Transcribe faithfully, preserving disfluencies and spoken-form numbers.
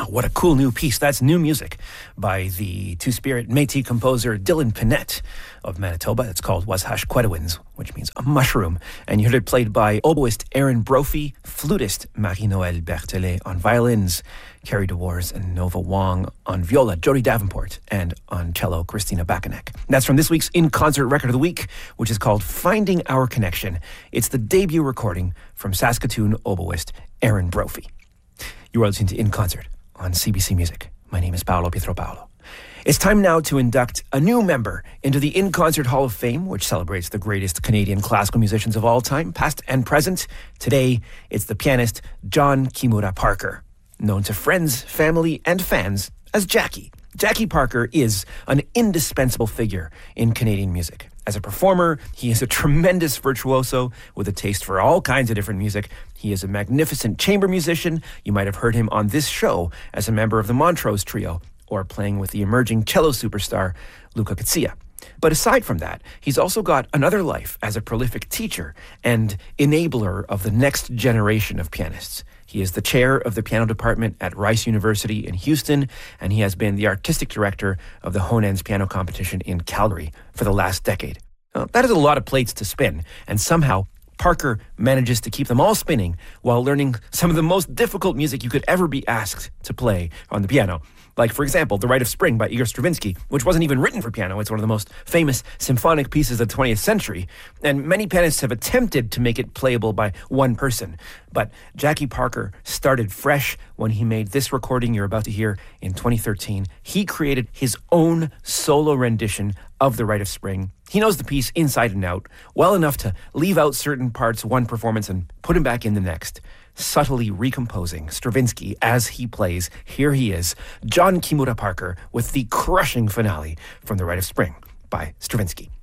what a cool new piece. That's new music by the Two-Spirit Métis composer Dylan Pinette of Manitoba. It's called Washash Quedawins, which means a mushroom. And you heard it played by oboist Aaron Brophy, flutist Marie-Noëlle Berthelet on violins, Carrie DeWars and Nova Wong on viola, Jody Davenport, and on cello, Christina Bakanek. That's from this week's In Concert Record of the Week, which is called Finding Our Connection. It's the debut recording from Saskatoon oboist Aaron Brophy. You are listening to In Concert on C B C Music. My name is Paolo Pietropaolo. It's time now to induct a new member into the In Concert Hall of Fame, which celebrates the greatest Canadian classical musicians of all time, past and present. Today, it's the pianist John Kimura Parker, known to friends, family, and fans as Jackie. Jackie Parker is an indispensable figure in Canadian music. As a performer, he is a tremendous virtuoso with a taste for all kinds of different music. He is a magnificent chamber musician. You might have heard him on this show as a member of the Montrose Trio or playing with the emerging cello superstar Luca Cazia. But aside from that, he's also got another life as a prolific teacher and enabler of the next generation of pianists. He is the chair of the piano department at Rice University in Houston, and he has been the artistic director of the Honens Piano Competition in Calgary for the last decade. Now, that is a lot of plates to spin, and somehow Parker manages to keep them all spinning while learning some of the most difficult music you could ever be asked to play on the piano. Like, for example, The Rite of Spring by Igor Stravinsky, which wasn't even written for piano. It's one of the most famous symphonic pieces of the twentieth century. And many pianists have attempted to make it playable by one person. But Jackie Parker started fresh when he made this recording you're about to hear in twenty thirteen. He created his own solo rendition of The Rite of Spring. He knows the piece inside and out, well enough to leave out certain parts one performance and put him back in the next, subtly recomposing Stravinsky as he plays. Here he is, John Kimura Parker, with the crushing finale from The Rite of Spring by Stravinsky.